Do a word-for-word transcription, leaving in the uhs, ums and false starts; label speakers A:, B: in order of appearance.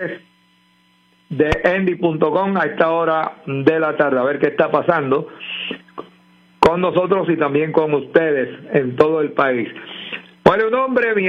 A: de endy punto com a esta hora de la tarde, a ver qué está pasando con nosotros y también con ustedes en todo el país. Bueno, un hombre, mi